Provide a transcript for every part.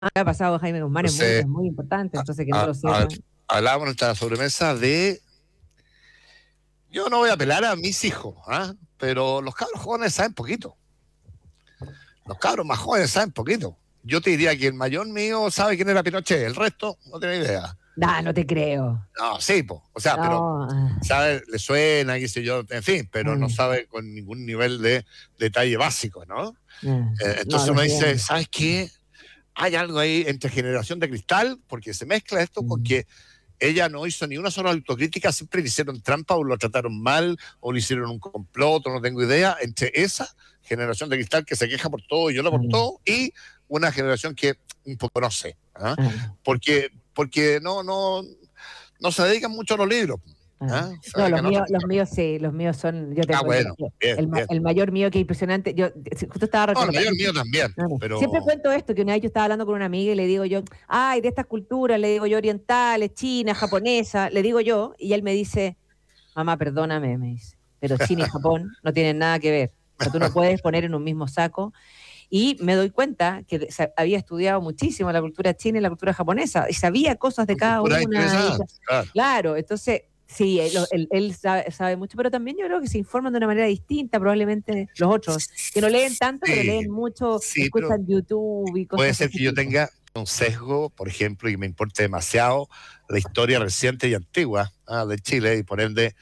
ha pasado Jaime Guzmán Entonces, es muy importante, entonces que no a- lo a- sepan. hablábamos en esta sobremesa de. Yo no voy a apelar a mis hijos, ¿ah? Pero los cabros jóvenes saben poquito. Los cabros más jóvenes saben poquito. Yo te diría que el mayor mío sabe quién era Pinochet, el resto no tiene idea. Nah, no te creo. No, sí, po. O sea, pero No. sabe, le suena, qué sé yo, en fin, pero no Ah, sabe con ningún nivel de detalle básico, ¿no? no, Entonces los uno de dice, antes. ¿sabes qué? Hay algo ahí entre generación de cristal, porque se mezcla esto con Mm, que ella no hizo ni una sola autocrítica, siempre le hicieron trampa o lo trataron mal o le hicieron un complot, o no tengo idea, entre esa generación de cristal que se queja por todo y llora por ah, todo, y una generación que un poco no sé, ¿ah? ah, Porque no se dedican mucho a los libros, ah. ¿ah? Se No, dedican a otras los cosas. míos sí, los míos son, yo tengo Bueno, bien, bien. el mayor mío que es impresionante. Yo justo estaba No, el recordando. mayor mío también, No, no. Siempre pero cuento esto, que una vez yo estaba hablando con una amiga y le digo yo, ay, de estas culturas, le digo yo, orientales, china, japonesa, le digo yo, y él me dice, mamá, perdóname, me dice, pero China y Japón no tienen nada que ver. O sea, tú no puedes poner en un mismo saco. Y me doy cuenta que había estudiado muchísimo la cultura china y la cultura japonesa, y sabía cosas de son cada culturas una. interesantes, claro. Claro, entonces, sí, él sabe mucho, pero también yo creo que se informan de una manera distinta, probablemente los otros, que no leen tanto, pero Sí, leen mucho, sí, pero escuchan YouTube y puede cosas de ser ese que yo tipo. tenga un sesgo, por ejemplo, y me importe demasiado la historia reciente y antigua, de Chile, y por ende,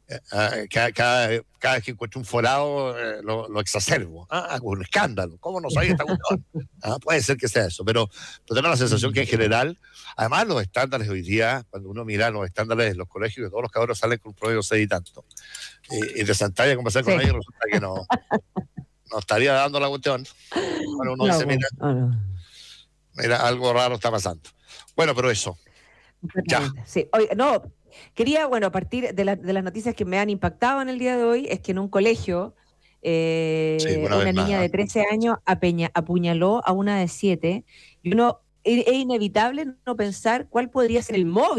cada vez que encuentro un forado, lo exacerbo, hago un escándalo. ¿Cómo no sabía esta cuestión? Puede ser que sea eso, pero tengo la sensación que en general, además los estándares hoy día, cuando uno mira los estándares de los colegios, que todos los cabros salen con un promedio 6 y tanto, y de Santalla conversar con Sí, ellos, resulta que no estaría dando la cuestión. Bueno, uno no, dice, mira, no. algo raro está pasando. Bueno, pero eso, ya. Completamente. Sí. Oye, no, quería, bueno, a partir de las noticias que me han impactado en el día de hoy, es que en un colegio Sí, una vez una niña más. de 13 años apuñaló a una de 7, y uno es inevitable no pensar cuál podría ser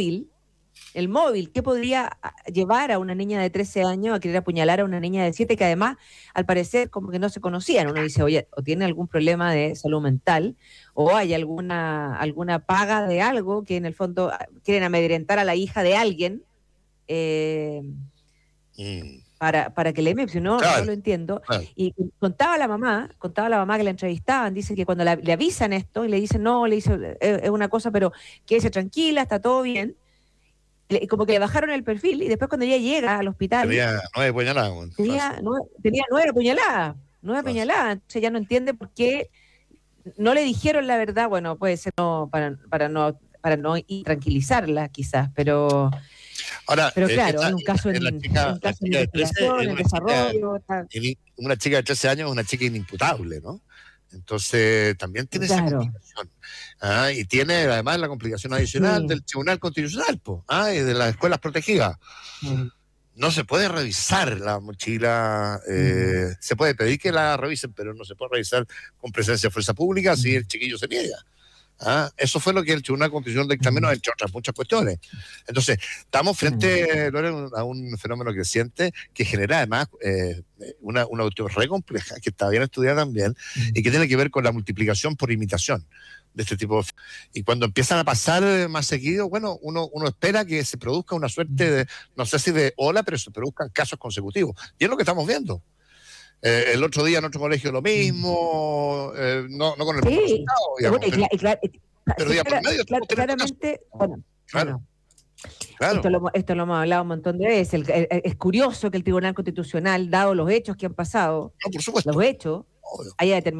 el móvil, ¿qué podría llevar a una niña de 13 años a querer apuñalar a una niña de 7 que además, al parecer, como que no se conocían? Uno dice, oye, o tiene algún problema de salud mental, o hay alguna paga de algo que en el fondo quieren amedrentar a la hija de alguien eh, Mm, para que le si no, no claro, lo entiendo. claro. Y contaba la mamá que la entrevistaban, dice que cuando le avisan esto y le dicen, no, le dice, es una cosa, pero quédese tranquila, está todo bien, como que le bajaron el perfil y después cuando ella llega al hospital Tenía 9 puñaladas, bueno, fácil. tenía 9 puñaladas, Fácil. entonces ella no entiende por qué no le dijeron la verdad. Bueno, puede ser no, para no tranquilizarla quizás, Ahora, pero claro, es un caso la un caso en chica de 13 investigación, es en desarrollo, está, una chica de 13 años es una chica inimputable, ¿no? Entonces, también tiene esa claro, complicación. Y tiene además la complicación adicional sí, del Tribunal Constitucional, y de las escuelas protegidas. mm, No se puede revisar la mochila, mm, se puede pedir que la revisen, pero no se puede revisar con presencia de fuerza pública si mm, el chiquillo se niega. Eso fue lo que el Tribunal Constitucional dictaminó, mm, entre otras muchas cuestiones. Entonces, estamos mm, frente, Lore, a un fenómeno creciente que genera además una cuestión re compleja, que está bien estudiada también, mm, y que tiene que ver con la multiplicación por imitación de este tipo de. Y cuando empiezan a pasar más seguido, bueno, uno espera que se produzca una suerte mm. de, no sé si de ola, pero se produzcan casos consecutivos. Y es lo que estamos viendo. El otro día en otro colegio lo Mm. mismo, no con el mismo Sí, resultado, bueno, digamos, pero sí, día por medio estamos teniendo casos. claramente, bueno, Claro, bueno, claro. esto lo hemos hablado un montón de veces. Es curioso que el Tribunal Constitucional, dado los hechos que han pasado, No, por supuesto. los hechos, Obvio.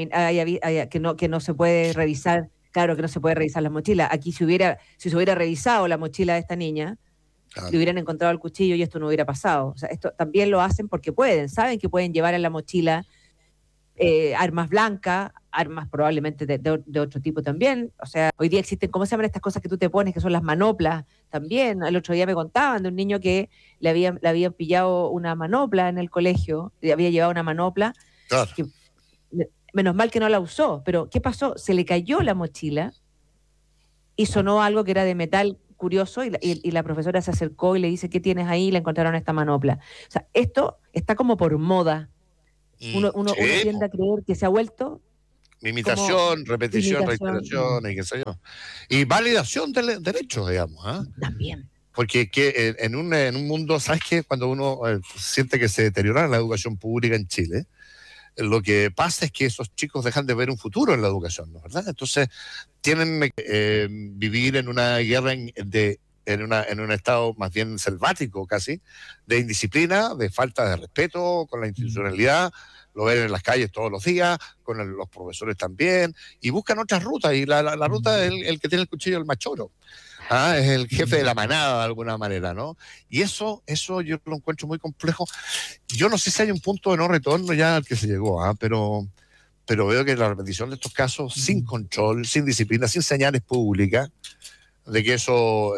que no se puede revisar, claro que no se puede revisar las mochilas. Aquí si se hubiera revisado la mochila de esta niña, le Claro. hubieran encontrado el cuchillo y esto no hubiera pasado. O sea, esto también lo hacen porque pueden, saben que pueden llevar en la mochila armas blancas, armas probablemente de otro tipo también. O sea, hoy día existen, ¿cómo se llaman estas cosas que tú te pones, que son las manoplas también? El otro día me contaban de un niño que le habían pillado una manopla en el colegio, le había llevado una manopla, Claro. que menos mal que no la usó, pero ¿qué pasó? Se le cayó la mochila y sonó algo que era de metal curioso y la profesora se acercó y le dice, ¿qué tienes ahí? Y le encontraron esta manopla. O sea, esto está como por moda. Uno Sí, tiende a creer que se ha vuelto Imitación, repetición, imitación, reiteración, y qué sé yo. Y validación de derechos, digamos, ¿ah? también. Porque en un mundo, ¿sabes qué? Cuando uno siente que se deteriora la educación pública en Chile, lo que pasa es que esos chicos dejan de ver un futuro en la educación, ¿no? ¿Verdad? Entonces tienen que vivir en una guerra en un estado más bien selvático casi, de indisciplina, de falta de respeto con la institucionalidad, lo ven en las calles todos los días, con los profesores también, y buscan otras rutas, y la ruta es el que tiene el cuchillo del machoro. Ah, es el jefe de la manada de alguna manera, ¿no? Y eso yo lo encuentro muy complejo. Yo no sé si hay un punto de no retorno ya al que se llegó, ¿ah? Pero veo que la repetición de estos casos sin control, sin disciplina, sin señales públicas, de que eso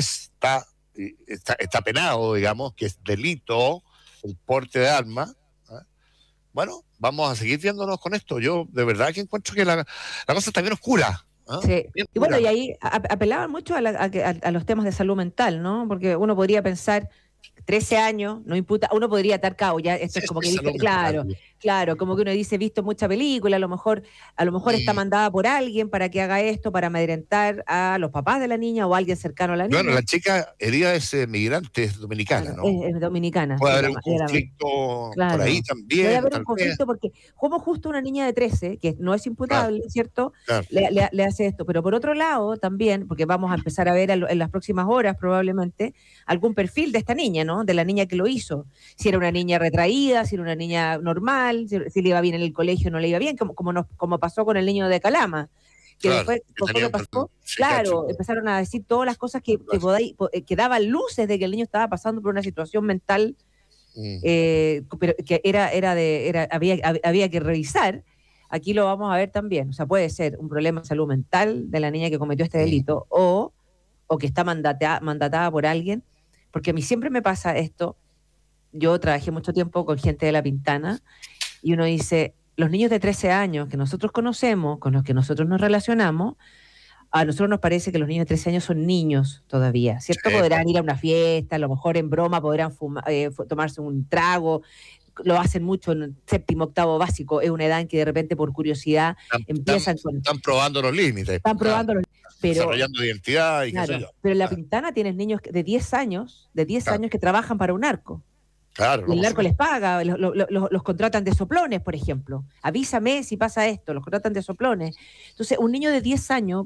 está penado, digamos, que es delito el porte de armas. ¿Ah? Bueno, vamos a seguir viéndonos con esto. Yo de verdad que encuentro que la cosa está bien oscura. ¿Ah? Sí. Bien Y bueno, oscura. y ahí apelaban mucho a los temas de salud mental, ¿no? Porque uno podría pensar, 13 años, no imputa, uno podría atar cabo, ya esto Sí, es como sí, que dice, salud mental. claro, claro, como que uno dice, visto mucha película, a lo mejor está Y, mandada por alguien para que haga esto, para amedrentar a los papás de la niña o a alguien cercano a la bueno, niña. la chica herida es migrante, es dominicana, Claro, ¿no? es dominicana, Puede sí, haber un conflicto por ahí claro. Puede también, haber un tal vez. conflicto porque, como justo una niña de 13, que no es Claro, imputable, ¿cierto? claro. Le hace esto. Pero por otro lado, también, porque vamos a empezar a ver en las próximas horas probablemente algún perfil de esta niña, ¿no? De la niña que lo hizo. Si era una niña retraída, si era una niña normal, si le iba bien en el colegio, no le iba bien, como pasó con el niño de Calama, que Claro, después, que conforme tenían pasó, psiquiátrico. claro, empezaron a decir todas las cosas Claro. que daban luces de que el niño estaba pasando por una situación mental, Mm, pero que había que revisar. Aquí lo vamos a ver también. O sea, puede ser un problema de salud mental de la niña que cometió este mm, delito o que está mandatada por alguien, porque a mí siempre me pasa esto. Yo trabajé mucho tiempo con gente de La Pintana y uno dice, los niños de 13 años que nosotros conocemos, con los que nosotros nos relacionamos, a nosotros nos parece que los niños de 13 años son niños todavía, ¿cierto? sí, Podrán ir a una fiesta, a lo mejor en broma podrán tomarse un trago, lo hacen mucho en el séptimo, octavo básico, es una edad en que de repente por curiosidad empiezan están probando los límites, están ah, probando, pero desarrollando identidad y qué sé claro, yo. pero en La Ah, Pintana tienes niños de 10 claro, años que trabajan para un narco. claro, Y no, el por narco les supuesto. paga, los contratan de soplones, por ejemplo. Avísame si pasa esto, los contratan de soplones. Entonces, un niño de 10 años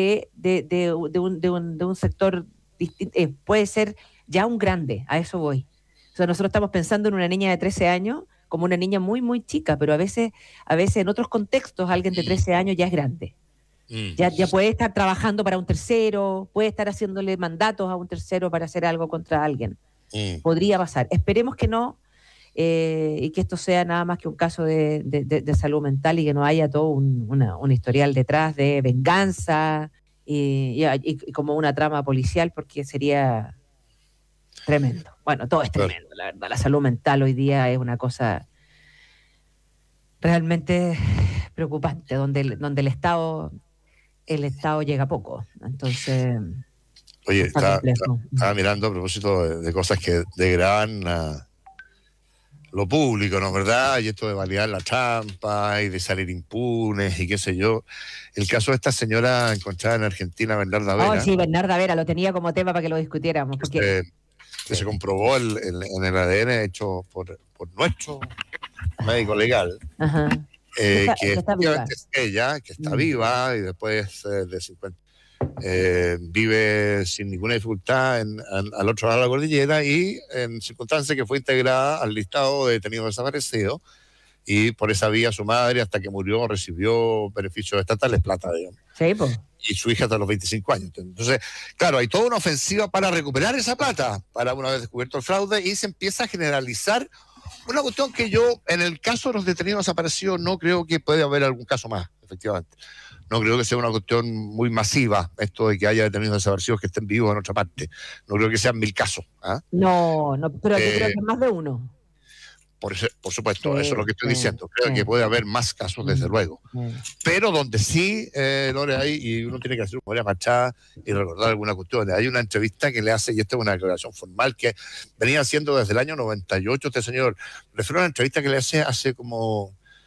de un sector puede ser ya un grande, a eso voy. O sea, nosotros estamos pensando en una niña de 13 años como una niña muy, muy chica, pero a veces en otros contextos alguien de 13 años ya es grande. Mm, Ya puede estar trabajando para un tercero, puede estar haciéndole mandatos a un tercero para hacer algo contra alguien. mm. Podría pasar. Esperemos que no, y que esto sea nada más que un caso de salud mental y que no haya todo un historial detrás de venganza y como una trama policial, porque sería tremendo. Bueno, todo es Claro. tremendo, la verdad. La salud mental hoy día es una cosa realmente preocupante, donde el Estado llega poco. Entonces, Oye, está complejo. estaba mirando a propósito de cosas que degradan lo público, ¿no es verdad? Y esto de validar la trampa y de salir impunes y qué sé yo. El caso de esta señora encontrada en Argentina, Bernarda Oh, Vera, sí, Bernarda Vera, lo tenía como tema para que lo discutiéramos, que porque que se sí. comprobó en el ADN hecho por nuestro médico legal, Ajá. que Que está viva. efectivamente es ella, que está Mm. viva y después de 50, vive sin ninguna dificultad al otro lado de la cordillera y en circunstancias que fue integrada al listado de detenidos desaparecidos y por esa vía su madre hasta que murió recibió beneficios estatales, plata, digamos. Sí, pues. Y su hija hasta los 25 años. Entonces, claro, hay toda una ofensiva para recuperar esa plata, para una vez descubierto el fraude, y se empieza a generalizar una cuestión que yo, en el caso de los detenidos desaparecidos, no creo que pueda haber algún caso más, efectivamente. No creo que sea una cuestión muy masiva esto de que haya detenidos desaparecidos que estén vivos en otra parte. No creo que sean 1000 casos. ¿Ah? No, no, pero yo creo Eh, que es más de uno. por supuesto, eso es lo Sí, que estoy sí, diciendo. Creo que sí. puede haber más casos, desde Mm, luego. sí. Pero donde sí, Lore, hay, y uno tiene que hacer una memoria machada y recordar alguna cuestión. Hay una entrevista que le hace, y esta es una declaración formal que venía haciendo desde el año 98 este señor. Refiero a una entrevista que le hace como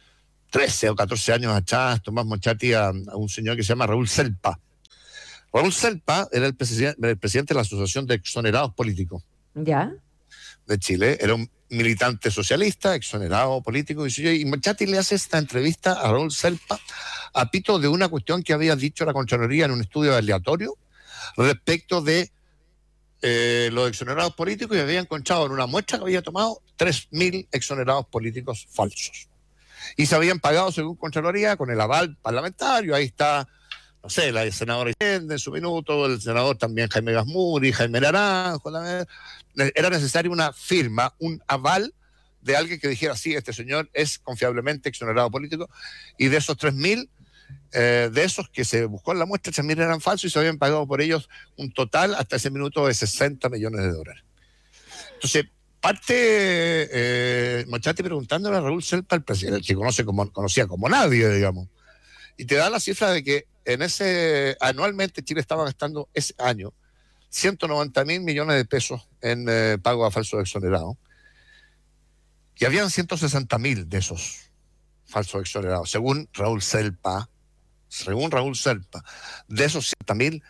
13 o 14 años atrás, Tomás Mochati, a un señor que se llama Raúl Selpa. Raúl Selpa era el presidente de la Asociación de Exonerados Políticos ¿Ya? de Chile. Era un militante socialista, exonerado político, y Mochati le hace esta entrevista a Raúl Selpa a pito de una cuestión que había dicho la Contraloría en un estudio aleatorio respecto de los exonerados políticos, y había encontrado en una muestra que había tomado 3.000 exonerados políticos falsos. Y se habían pagado, según Contraloría, con el aval parlamentario. Ahí está, no sé, la senadora Allende en su minuto, el senador también Jaime Gazmuri, Jaime Naranjo. Era necesaria una firma, un aval de alguien que dijera, sí, este señor es confiablemente exonerado político, y de esos 3.000, de esos que se buscó en la muestra, 3.000 eran falsos y se habían pagado por ellos un total hasta ese minuto de $60 millones. Entonces, parte Mochati preguntándole a Raúl Selpa, el presidente, que conocía como nadie, digamos, y te da la cifra de que anualmente Chile estaba gastando ese año 190.000 millones de pesos en pago a falsos exonerados, y habían 160.000 de esos falsos exonerados, según Raúl Selpa. De esos 100.000,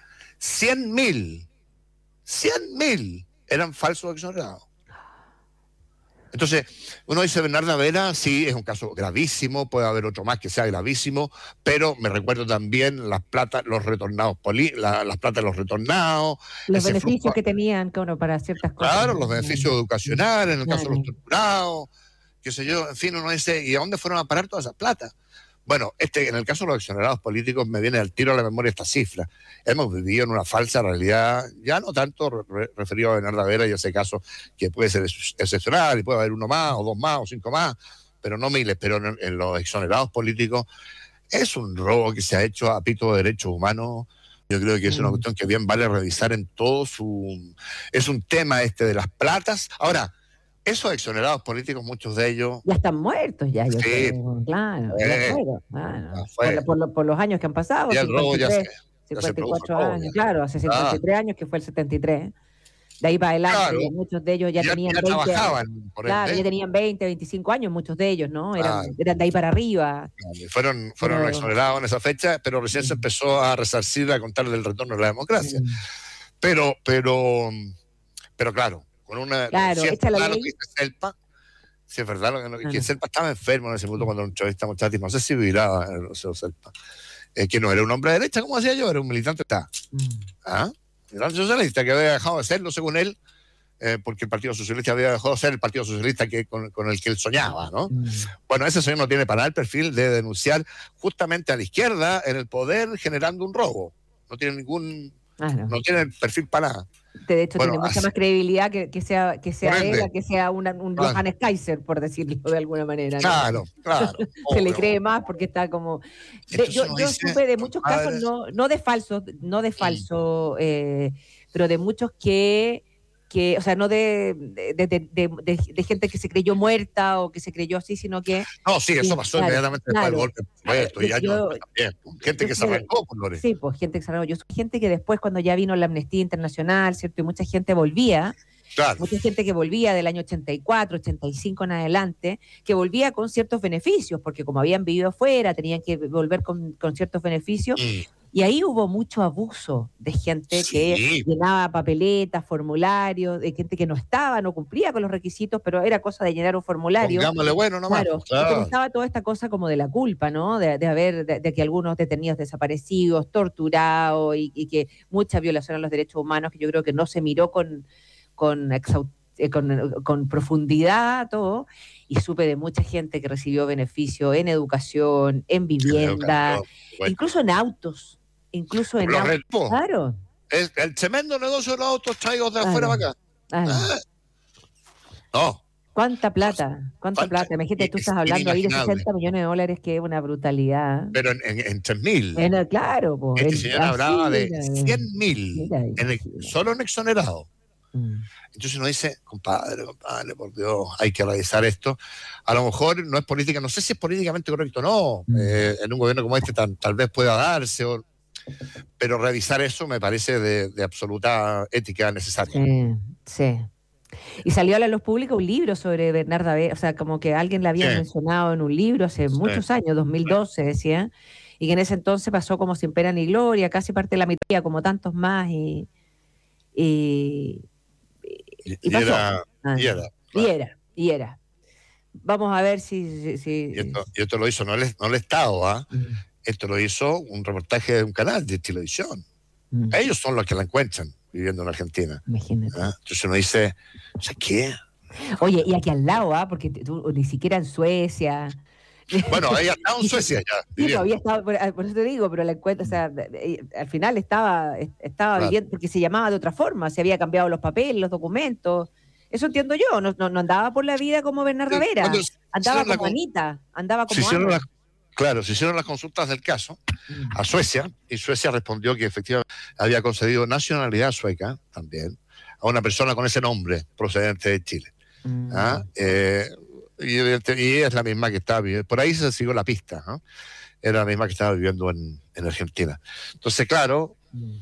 100.000 eran falsos exonerados. Entonces, uno dice, Bernarda Vera, sí, es un caso gravísimo, puede haber otro más que sea gravísimo, pero me recuerdo también las plata, los retornados, las plata de los retornados. Los beneficios que tenían, bueno, para ciertas cosas. Claro, los beneficios educacionales, en el caso de los torturados, qué sé yo, en fin, uno dice, ¿y a dónde fueron a parar todas esas plata? Bueno, en el caso de los exonerados políticos me viene al tiro a la memoria esta cifra. Hemos vivido en una falsa realidad, ya no tanto referido a Bernarda Vera y ese caso que puede ser excepcional y puede haber uno más o dos más o cinco más, pero no miles. Pero en los exonerados políticos es un robo que se ha hecho a pito de derechos humanos. Yo creo que es una cuestión que bien vale revisar en todo su... Es un tema de las platas. Ahora, esos exonerados políticos, muchos de ellos... Ya están muertos, ya, yo sí, creo, claro, ya fueron. Por los años que han pasado, ya el robo 54 años, claro, hace 53 años que fue el 73. De ahí para adelante, claro, muchos de ellos ya tenían 20, trabajaban, por claro, ya tenían 20, 25 años, muchos de ellos, ¿no? Eran de ahí para arriba. Fueron exonerados en esa fecha, pero recién se empezó a resarcir, a contar del retorno de la democracia. Pero claro, con una... Claro, echa la ley. Selpa, si es verdad que Selpa estaba enfermo en ese punto cuando lo entrevista Mochati, no sé si vivirá el Selpa, que no era un hombre de derecha, como decía yo, era un militante militante socialista que había dejado de serlo, según él, porque el Partido Socialista había dejado de ser el Partido Socialista con el que él soñaba, ¿no? Bueno, ese señor no tiene para nada el perfil de denunciar justamente a la izquierda en el poder generando un robo. No tiene no tiene el perfil para nada. De hecho, tiene mucha más credibilidad que sea él, a que sea un Johannes Kaiser, por decirlo de alguna manera, ¿no? Claro. Se le cree más porque está como... yo supe de muchos casos, no de falsos, pero de muchos que o sea, no de gente que se creyó muerta o que se creyó así, sino que... No, sí, eso pasó inmediatamente después del golpe. Gente que se arrancó por Lore. Sí, pues gente que se arrancó. Yo soy gente que después, cuando ya vino la Amnistía Internacional, ¿cierto? Y mucha gente volvía, mucha gente que volvía del año 84, 85 en adelante, que volvía con ciertos beneficios, porque como habían vivido afuera, tenían que volver con ciertos beneficios. Y ahí hubo mucho abuso de gente que llenaba papeletas, formularios, de gente que no cumplía con los requisitos, pero era cosa de llenar un formulario. Pongámosle bueno nomás. Claro. Estaba toda esta cosa como de la culpa, ¿no? De que algunos detenidos desaparecidos, torturados y que mucha violación a los derechos humanos, que yo creo que no se miró con profundidad todo, y supe de mucha gente que recibió beneficio en educación, en vivienda, incluso en autos. Incluso en autos. Claro. El tremendo negocio de los autos traídos de afuera para acá. No. ¿Cuánta plata? Imagínate, tú estás hablando ahí de $60 millones, que es una brutalidad. Pero en 3.000. Claro, pues. Este señor hablaba de 100.000 solo en exonerado. Entonces uno dice, compadre, por Dios, hay que revisar esto. A lo mejor no es política, no sé si es políticamente correcto o no. En un gobierno como este tal vez pueda darse, pero revisar eso me parece de absoluta ética necesaria. Sí. Y salió a la luz pública un libro sobre Bernarda Vera, o sea, como que alguien la había Sí, mencionado en un libro hace sí. muchos años, 2012 decía, y que en ese entonces pasó como sin pena ni gloria, casi parte de la mitad, como tantos más, y, y Y pasó. era, Ah, y era, y claro. era, y era. Vamos a ver Y esto lo hizo no el Estado, ¿ah? Mm, Esto lo hizo un reportaje de un canal de televisión. mm, Ellos son los que la encuentran viviendo en Argentina. imagínate. ¿Ah? Entonces uno dice, o sea, ¿qué? Oye, y aquí al lado, ¿ah? Porque tú ni siquiera en Suecia. Bueno, ella estaba en Ni Suecia siquiera- ya, Sí, pues había viviendo. estado, por eso te digo, pero la encuentro, o sea, al final estaba Claro. viviendo, porque se llamaba de otra forma, se había cambiado los papeles, los documentos. Eso entiendo yo, no andaba por la vida como Bernarda Cuando Vera, se andaba hicieron, como Anita, andaba se como hicieron Ana. claro, se hicieron las consultas del caso Mm, a Suecia, y Suecia respondió que efectivamente había concedido nacionalidad sueca también a una persona con ese nombre procedente de Chile. ¿Ah? mm, Y es la misma que estaba viviendo. Por ahí se siguió la pista, ¿no? Era la misma que estaba viviendo en Argentina. Entonces, claro, mm.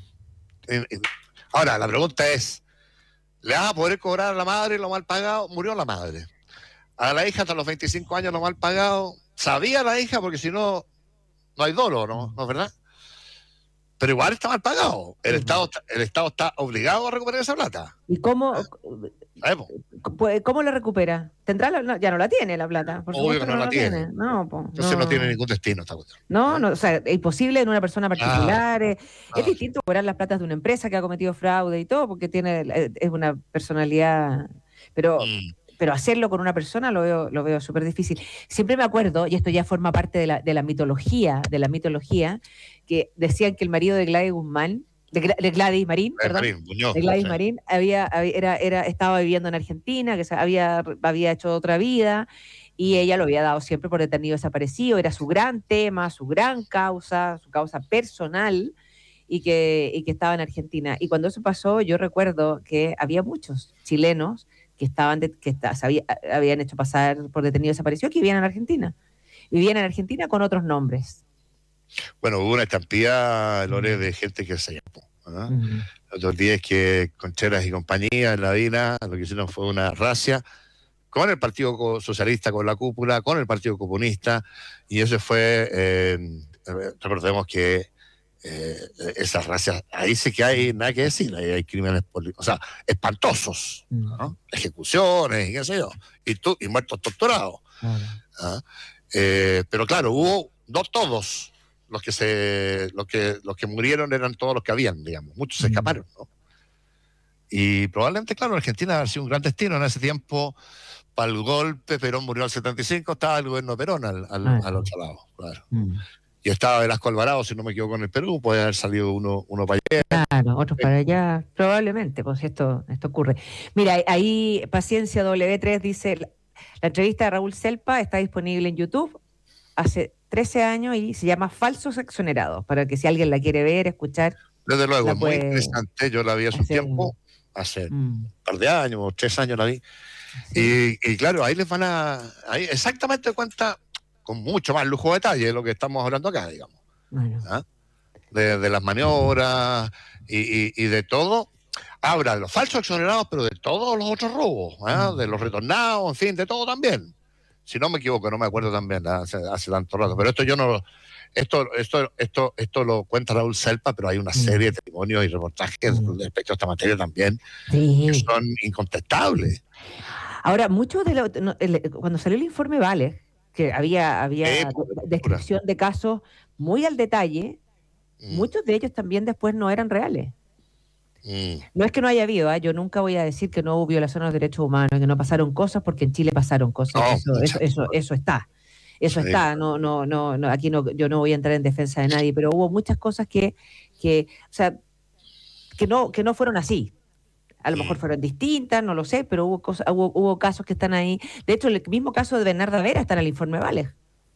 ahora la pregunta es, ¿le vas a poder cobrar a la madre lo mal pagado? Murió la madre. A la hija hasta los 25 años lo mal pagado. Sabía la hija, porque si no, no hay dolo, ¿no? ¿No es verdad? Pero igual está mal pagado. El Sí, pues. Estado, el Estado está obligado a recuperar esa plata. ¿Y ¿Sabemos? cómo la recupera? ¿Tendrá no, ya no la tiene la plata, por Obvio supuesto que que no no la la tiene. tiene. No, pues, Entonces no tiene no. ningún destino esta cuestión. No, ¿Ah? no, o sea, es imposible en una persona Claro, particular. Es claro. distinto cobrar las platas de una empresa que ha cometido fraude y todo, porque es una personalidad. Pero, Mm. pero hacerlo con una persona lo veo súper difícil. Siempre me acuerdo, y esto ya forma parte de la mitología, que decían que el marido de Gladys Guzmán, de Gladys Marín, perdón, Marín, Muñoz, de Gladys sí. Marín, estaba viviendo en Argentina, que había hecho otra vida y ella lo había dado siempre por detenido desaparecido, era su gran tema, su gran causa, su causa personal, y que estaba en Argentina. Y cuando eso pasó, yo recuerdo que había muchos chilenos que habían hecho pasar por detenido desaparecido, que vivían en Argentina con otros nombres. Bueno, hubo una estampida, Lore, Mm. de gente que se llamó. ¿Ah? Mm. Los otros días que Concheras y compañía en la DINA lo que hicieron fue una racia con el Partido Socialista, con la cúpula, con el Partido Comunista, y eso fue, recordemos que esas racias, ahí sí que hay nada que decir, ahí hay crímenes políticos, o sea, espantosos, Mm. ¿no? Ejecuciones y qué sé yo, y muertos torturados. Claro. ¿Ah? Pero claro, hubo no todos los que murieron eran todos los que habían, digamos, muchos se Mm. escaparon, ¿no? Y probablemente, claro, Argentina ha sido un gran destino en ese tiempo. Para el golpe, Perón murió al 75, estaba el gobierno de Perón al Claro. otro lado, claro. Mm. Y estaba Velasco Alvarado, si no me equivoco, en el Perú, puede haber salido uno para allá. Claro, otros para allá, probablemente, pues esto ocurre. Mira, ahí Paciencia W3 dice, la entrevista de Raúl Selpa está disponible en YouTube hace 13 años y se llama Falsos Exonerados, para que si alguien la quiere ver, escuchar, Desde luego, la es muy puede interesante. Yo la vi hace un hacer. tiempo, hace un Mm, par de años, 3 años la vi. sí, Y claro, ahí les van ahí exactamente cuenta con mucho más lujo de detalle de lo que estamos hablando acá, digamos. bueno. ¿Ah? De las maniobras y de todo. Habla de los falsos exonerados, pero de todos los otros robos, ¿ah? De los retornados, en fin, de todo también. Si no me equivoco, no me acuerdo también, hace tanto rato. Pero esto yo no. Esto lo cuenta Raúl Selpa, pero hay una Mm, serie de testimonios y reportajes mm, respecto a esta materia también que sí. son incontestables. Ahora, muchos cuando salió el informe Vale, que había Por locura. descripción de casos muy al detalle, Mm, muchos de ellos también después no eran reales. mm. No es que no haya habido, ¿ah? Yo nunca voy a decir que no hubo violación a los derechos humanos, que no pasaron cosas, porque en Chile pasaron cosas. No, Eso, eso, muchas. eso, eso está. Eso Sí. está. No, no, no, no, aquí no, yo no voy a entrar en defensa de nadie, pero hubo muchas cosas o sea, que no fueron así. A lo mejor Mm. fueron distintas, no lo sé, pero hubo casos que están ahí. De hecho, el mismo caso de Bernarda Vera está en el informe Vale.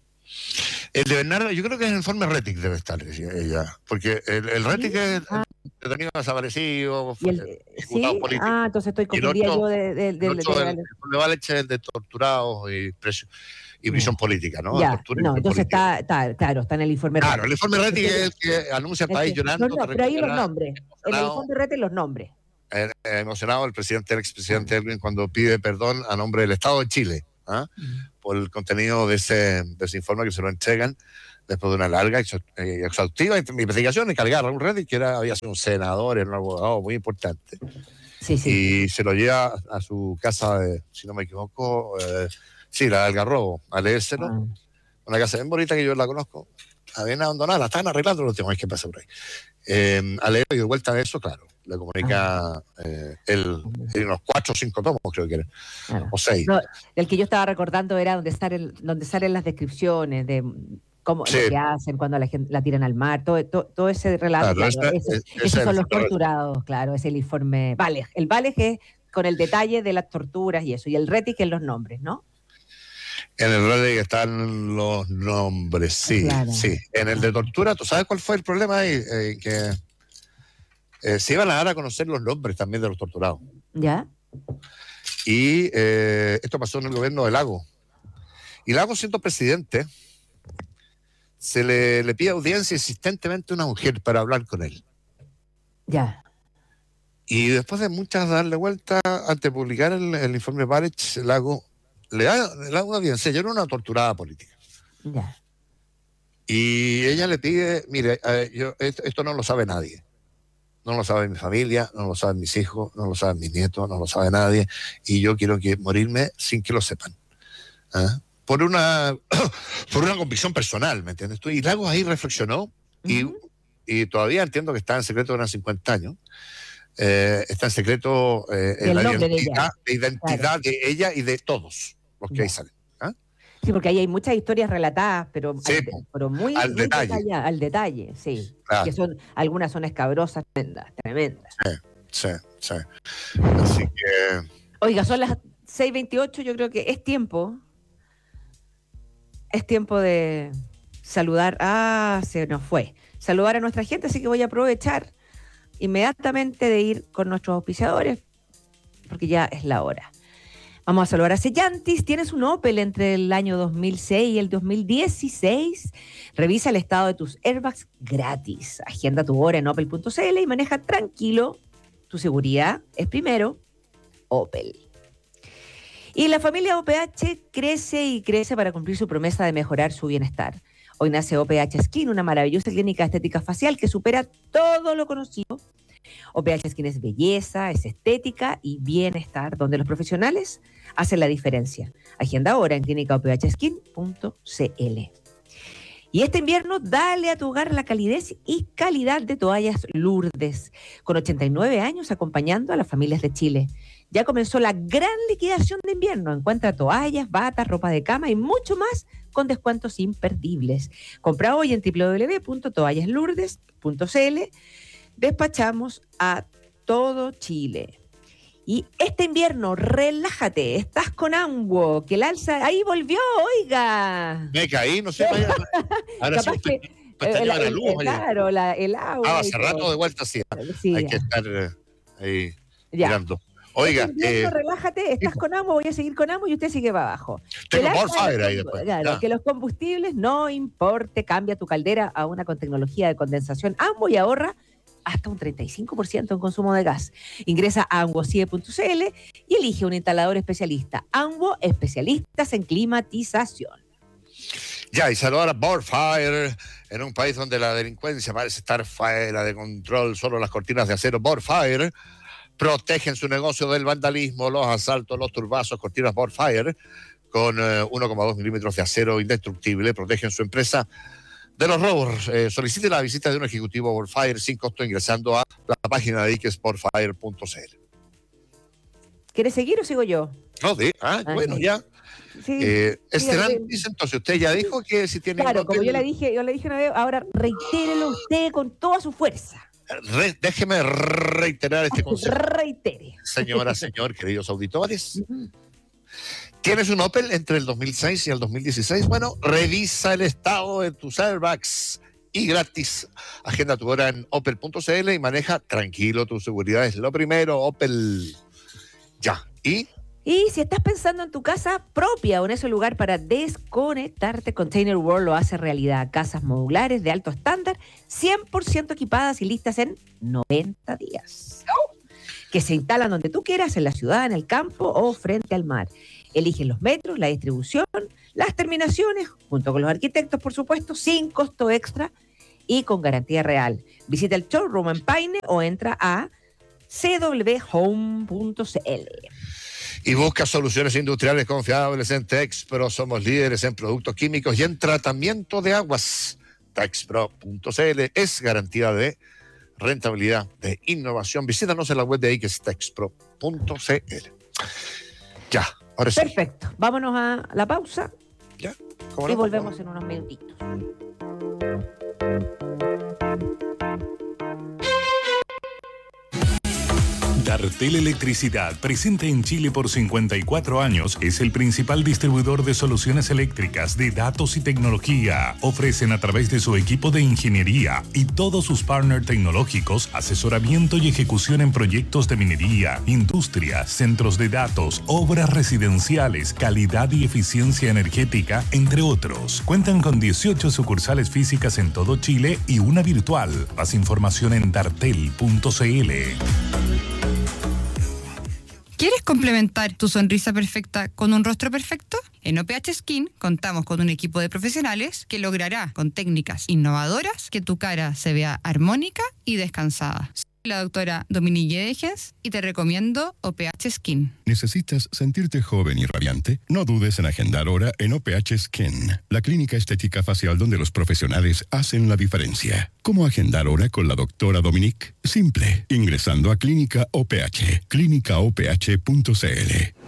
El de Bernardo, yo creo que en el informe Retic debe estar ella, porque el Retic ¿Sí? es Ah, detenido desaparecido, diputado ¿sí? político, Ah, entonces estoy y el confundida otro, yo el otro del informe Valech es el de torturados y prisión política, ¿no? Ya, Tortura y no, prisión entonces política. claro, está en el informe Claro, el Retes. informe Retic es el que anuncia al país llorando, te Pero ahí los recuperará, nombres, en el emocionado. informe Retes los nombres. emocionado el expresidente Elwin cuando pide perdón a nombre del Estado de Chile, ¿ah? Por el contenido de ese informe que se lo entregan después de una larga y exhaustiva investigación encargada a Raúl Reddy, que había sido un senador, era un abogado muy importante. Sí. Y se lo lleva a su casa, si no me equivoco, la de Algarrobo, a leérselo. Una casa bien bonita que yo la conozco, bien abandonada, la están arreglando los últimos que pasa por ahí. A leer y de vuelta de eso, claro, le comunica unos 4 o 5 tomos, creo que eran, o 6. No, el que yo estaba recordando era donde salen las descripciones de cómo lo que hacen cuando la gente la tiran al mar, todo ese relato. Claro, esos son los torturados, claro, es el informe Valeg. El Valeg es con el detalle de las torturas y eso, y el Rettig es los nombres, ¿no? En el Rettig están los nombres, sí, claro. Sí. En el de tortura, ¿tú sabes cuál fue el problema ahí? Que se iban a dar a conocer los nombres también de los torturados. ¿Ya? Y esto pasó en el gobierno de Lago. Y Lago, siendo presidente, se le pide audiencia insistentemente a una mujer para hablar con él. Ya. Y después de muchas darle vuelta, antes de publicar el informe Valeg, Lago le da una audiencia. Yo era una torturada política. Ya. Y ella le pide, mire, esto no lo sabe nadie. No lo sabe mi familia, no lo saben mis hijos, no lo saben mis nietos, no lo sabe nadie. Y yo quiero morirme sin que lo sepan. ¿Ah? Por una convicción personal, ¿me entiendes tú? Y Lagos ahí reflexionó, y todavía entiendo que está en secreto durante 50 años. Está en secreto la identidad de ella y de todos los que ahí salen. ¿Ah? Sí, porque ahí hay muchas historias relatadas, pero muy al detalle. Al detalle, sí. Claro. Que algunas son escabrosas, tremendas. Sí. Así que... Oiga, son las 6:28, yo creo que es tiempo de saludar. Se nos fue. Saludar a nuestra gente, así que voy a aprovechar inmediatamente de ir con nuestros auspiciadores, porque ya es la hora. Vamos a saludar a Stellantis. ¿Tienes un Opel entre el año 2006 y el 2016? Revisa el estado de tus airbags gratis. Agenda tu hora en opel.cl y maneja tranquilo. Tu seguridad es primero. Opel. Y la familia OPH crece y crece para cumplir su promesa de mejorar su bienestar. Hoy nace OPH Skin, una maravillosa clínica estética facial que supera todo lo conocido. OPH Skin es belleza, es estética y bienestar, donde los profesionales hacen la diferencia. Agenda ahora en clínicaophskin.cl. Y este invierno, dale a tu hogar la calidez y calidad de toallas Lourdes, con 89 años acompañando a las familias de Chile. Ya comenzó la gran liquidación de invierno. Encuentra toallas, batas, ropa de cama y mucho más con descuentos imperdibles. Compra hoy en www.toallaslourdes.cl. Despachamos a todo Chile. Y este invierno, relájate, estás con Anguo, que el alza ahí volvió, oiga. Me caí, no sé, vaya. Ahora sí, pestañeó la luz. Claro, el agua. Hace rato de vuelta, sí. Hay que estar ahí mirando. Oiga, relájate, estás con Amo, voy a seguir con Amo y usted sigue para abajo. Tengo Borfire ahí después. Claro, que los combustibles no importe, cambia tu caldera a una con tecnología de condensación Amo y ahorra hasta un 35% en consumo de gas. Ingresa a anguocie.cl y elige un instalador especialista. Anguo, especialistas en climatización. Ya, y saludar a Borfire, en un país donde la delincuencia parece estar fuera de control. Solo las cortinas de acero Borfire protegen su negocio del vandalismo, los asaltos, los turbazos. Cortinas Borfire con 1,2 milímetros de acero indestructible protegen su empresa de los robos. Solicite la visita de un ejecutivo Borfire sin costo ingresando a la página de iquesborfire.cl. ¿Quieres seguir o sigo yo? No, bueno, ya. Sí, Stellantis, entonces usted ya dijo que si tiene... Claro, como yo le dije una vez, ahora reitérelo usted con toda su fuerza. Déjeme reiterar este consejo. Reitere. Señora, señor, queridos auditores. ¿Tienes un Opel entre el 2006 y el 2016? Bueno, revisa el estado de tus airbags y gratis. Agenda tu hora en opel.cl y maneja tranquilo, tu seguridad es lo primero. Opel, ya. Y si estás pensando en tu casa propia o en ese lugar para desconectarte, Container World lo hace realidad. Casas modulares de alto estándar, 100% equipadas y listas en 90 días. que se instalan donde tú quieras, en la ciudad, en el campo o frente al mar. Eligen los metros, la distribución, las terminaciones, junto con los arquitectos, por supuesto, sin costo extra y con garantía real. Visita el showroom en Paine o entra a cwhome.cl. Y busca soluciones industriales confiables en Texpro. Somos líderes en productos químicos y en tratamiento de aguas. Texpro.cl es garantía de rentabilidad, de innovación. Visítanos en la web de ahí, que es texpro.cl. Ya, ahora sí. Perfecto. Vámonos a la pausa. Ya, y volvemos en unos minutitos. Dartel Electricidad, presente en Chile por 54 años, es el principal distribuidor de soluciones eléctricas, de datos y tecnología. Ofrecen a través de su equipo de ingeniería y todos sus partners tecnológicos asesoramiento y ejecución en proyectos de minería, industria, centros de datos, obras residenciales, calidad y eficiencia energética, entre otros. Cuentan con 18 sucursales físicas en todo Chile y una virtual. Más información en dartel.cl. ¿Quieres complementar tu sonrisa perfecta con un rostro perfecto? En OPH Skin contamos con un equipo de profesionales que logrará, con técnicas innovadoras, que tu cara se vea armónica y descansada. Soy la doctora Dominique Degens y te recomiendo OPH Skin. ¿Necesitas sentirte joven y radiante? No dudes en agendar hora en OPH Skin, la clínica estética facial donde los profesionales hacen la diferencia. ¿Cómo agendar hora con la doctora Dominique? Simple, ingresando a Clínica OPH, clínicaoph.cl.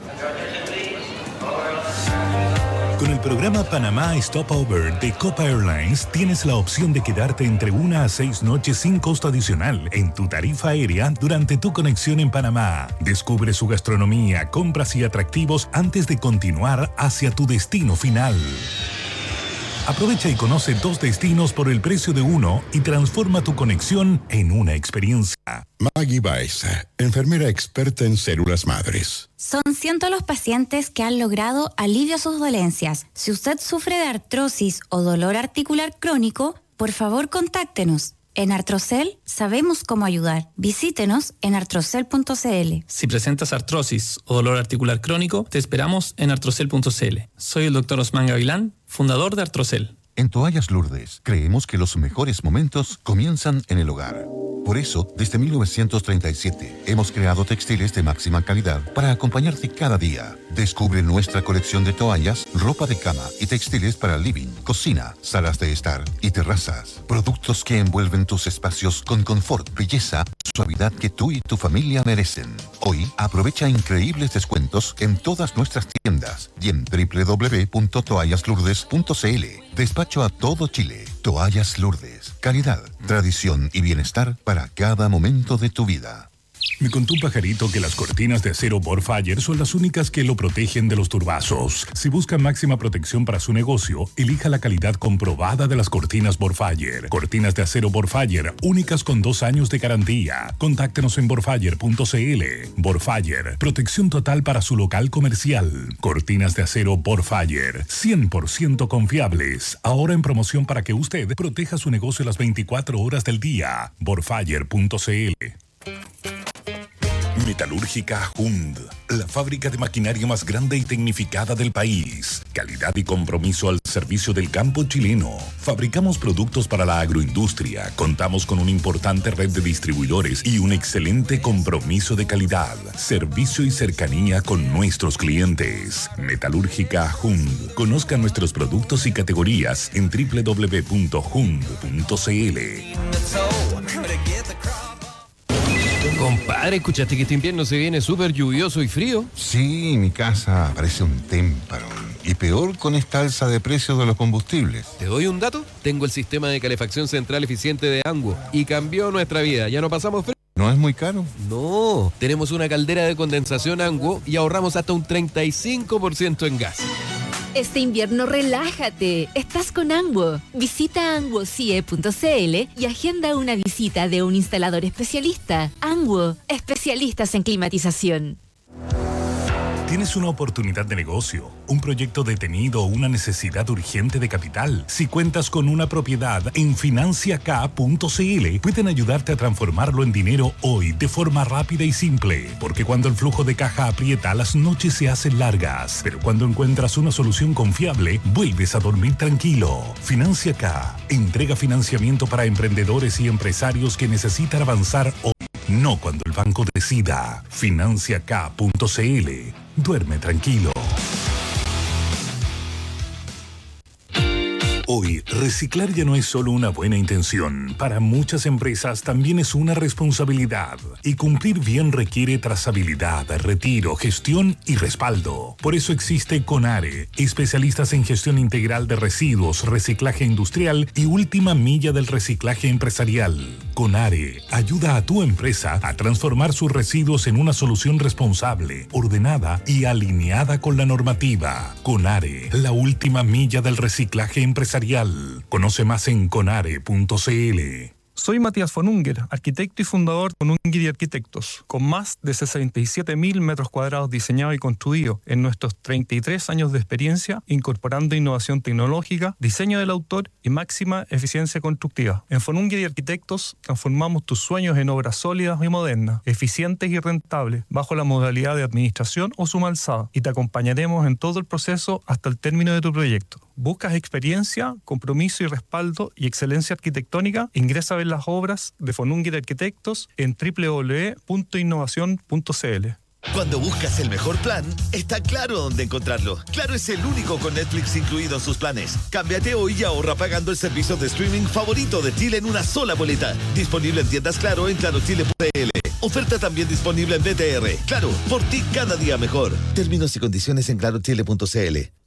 Con el programa Panamá Stopover de Copa Airlines tienes la opción de quedarte entre 1 a 6 noches sin costo adicional en tu tarifa aérea durante tu conexión en Panamá. Descubre su gastronomía, compras y atractivos antes de continuar hacia tu destino final. Aprovecha y conoce 2 destinos por el precio de uno y transforma tu conexión en una experiencia. Maggie Baeza, enfermera experta en células madres. Son cientos los pacientes que han logrado alivio a sus dolencias. Si usted sufre de artrosis o dolor articular crónico, por favor contáctenos. En Artrocel sabemos cómo ayudar. Visítenos en artrocel.cl. Si presentas artrosis o dolor articular crónico, te esperamos en artrocel.cl. Soy el Dr. Osman Gavilán, fundador de Artrocel. En Toallas Lourdes, creemos que los mejores momentos comienzan en el hogar. Por eso, desde 1937, hemos creado textiles de máxima calidad para acompañarte cada día. Descubre nuestra colección de toallas, ropa de cama y textiles para living, cocina, salas de estar y terrazas. Productos que envuelven tus espacios con confort, belleza, suavidad que tú y tu familia merecen. Hoy, aprovecha increíbles descuentos en todas nuestras tiendas y en www.toallaslourdes.cl. Despacho a todo Chile. Toallas Lourdes. Calidad, tradición y bienestar para cada momento de tu vida. Me contó un pajarito que las cortinas de acero Borfire son las únicas que lo protegen de los turbazos. Si busca máxima protección para su negocio, elija la calidad comprobada de las cortinas Borfire. Cortinas de acero Borfire, únicas con 2 años de garantía. Contáctenos en borfire.cl. Borfire, protección total para su local comercial. Cortinas de acero Borfire, 100% confiables. Ahora en promoción para que usted proteja su negocio las 24 horas del día. Borfire.cl. Metalúrgica Hund, la fábrica de maquinaria más grande y tecnificada del país. Calidad y compromiso al servicio del campo chileno. Fabricamos productos para la agroindustria. Contamos con una importante red de distribuidores y un excelente compromiso de calidad, servicio y cercanía con nuestros clientes. Metalúrgica Hund. Conozca nuestros productos y categorías en www.hund.cl. Compadre, ¿escuchaste que este invierno se viene súper lluvioso y frío? Sí, mi casa parece un témpano. Y peor con esta alza de precios de los combustibles. ¿Te doy un dato? Tengo el sistema de calefacción central eficiente de Anguo y cambió nuestra vida. Ya no pasamos frío. ¿No es muy caro? No, tenemos una caldera de condensación Anguo y ahorramos hasta un 35% en gas. Este invierno relájate, estás con Anguo. Visita anguocie.cl y agenda una visita de un instalador especialista. Anguo, especialistas en climatización. Tienes una oportunidad de negocio, un proyecto detenido o una necesidad urgente de capital. Si cuentas con una propiedad, en financiak.cl pueden ayudarte a transformarlo en dinero hoy de forma rápida y simple. Porque cuando el flujo de caja aprieta, las noches se hacen largas. Pero cuando encuentras una solución confiable, vuelves a dormir tranquilo. Financiak entrega financiamiento para emprendedores y empresarios que necesitan avanzar hoy, no cuando el banco decida. Financiak.cl. Duerme tranquilo. Hoy, reciclar ya no es solo una buena intención. Para muchas empresas también es una responsabilidad. Y cumplir bien requiere trazabilidad, retiro, gestión y respaldo. Por eso existe CONARE, especialistas en gestión integral de residuos, reciclaje industrial y última milla del reciclaje empresarial. CONARE ayuda a tu empresa a transformar sus residuos en una solución responsable, ordenada y alineada con la normativa. CONARE, la última milla del reciclaje empresarial. Conoce más en conare.cl. Soy Matías von Unger, arquitecto y fundador de von Unger y Arquitectos, con más de 67.000 metros cuadrados diseñados y construidos en nuestros 33 años de experiencia, incorporando innovación tecnológica, diseño del autor y máxima eficiencia constructiva. En von Unger y Arquitectos transformamos tus sueños en obras sólidas y modernas, eficientes y rentables, bajo la modalidad de administración o suma alzada, y te acompañaremos en todo el proceso hasta el término de tu proyecto. ¿Buscas experiencia, compromiso y respaldo y excelencia arquitectónica? Ingresa a ver las obras de von Unger Arquitectos en www.innovacion.cl. Cuando buscas el mejor plan, está Claro dónde encontrarlo. Claro es el único con Netflix incluido en sus planes. Cámbiate hoy y ahorra pagando el servicio de streaming favorito de Chile en una sola boleta. Disponible en tiendas Claro en clarochile.cl. Oferta también disponible en BTR. Claro, por ti cada día mejor. Términos y condiciones en clarochile.cl.